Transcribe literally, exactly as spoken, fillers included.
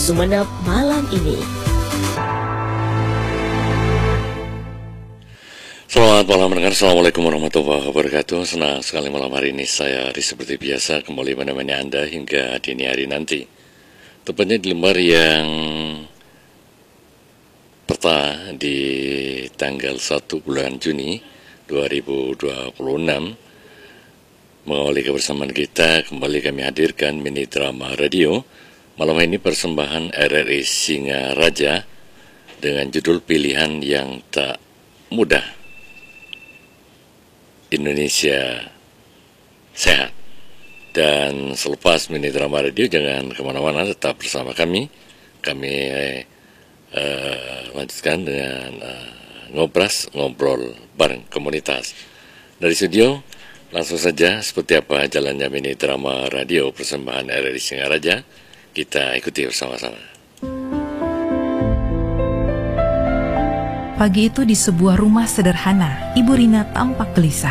Sumeneb malam ini. Selamat malam mendengar, Assalamualaikum warahmatullahi wabarakatuh. Senang sekali malam hari ini saya Ari seperti biasa kembali menemani Anda hingga dini hari nanti. Tepatnya di lembar yang peta di tanggal satu bulan Juni dua ribu dua puluh enam. Mengawali kebersamaan kita, kembali kami hadirkan mini drama radio. Malam ini persembahan R R I Singaraja dengan judul Pilihan yang Tak Mudah. Indonesia Sehat. Dan selepas mini drama radio, jangan kemana-mana, tetap bersama kami. Kami eh, eh, lanjutkan dengan eh, ngobras, ngobrol bareng komunitas. Dari studio, langsung saja seperti apa jalannya mini drama radio persembahan R R I Singaraja, kita ikuti bersama-sama. Pagi itu di sebuah rumah sederhana, Ibu Rina tampak gelisah.